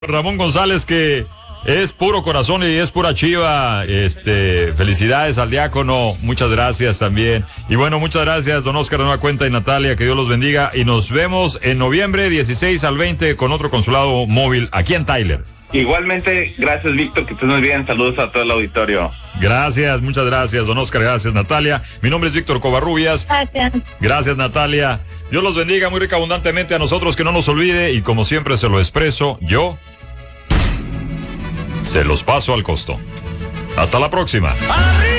Ramón González, que es puro corazón y es pura chiva. Felicidades al diácono, muchas gracias también. Y bueno, muchas gracias, don Oscar de Nueva Cuenta y Natalia, que Dios los bendiga. Y nos vemos en noviembre 16 al 20 con otro consulado móvil aquí en Tyler. Igualmente, gracias Víctor, que estés muy bien, saludos a todo el auditorio. Gracias, muchas gracias, don Oscar, gracias Natalia. Mi nombre es Víctor Covarrubias. Gracias. Gracias Natalia. Dios los bendiga muy rica abundantemente a nosotros, que no nos olvide, y como siempre se lo expreso, yo se los paso al costo. Hasta la próxima. ¡Arriba!